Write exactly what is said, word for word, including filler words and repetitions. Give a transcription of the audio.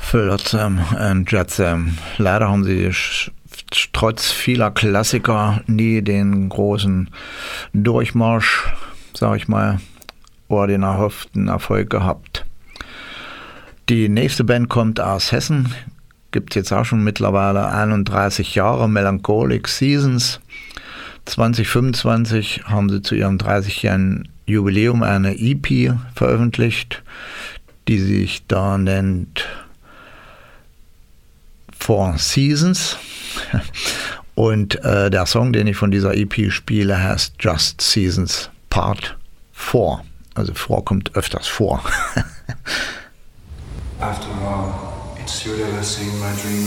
Flotsam und Jetsam. Leider haben sie sch- trotz vieler Klassiker nie den großen Durchmarsch, sag ich mal, oder den erhofften Erfolg gehabt. Die nächste Band kommt aus Hessen, gibt es jetzt auch schon mittlerweile einunddreißig Jahre, Melancholic Seasons. zwanzig fünfundzwanzig haben sie zu ihrem dreißigjährigen Jubiläum eine E P veröffentlicht, die sich da nennt Four Seasons. Und äh, der Song, den ich von dieser E P spiele, heißt Just Seasons Part vier. Also vier kommt öfters vor. After all, it's you that I see in my dreams.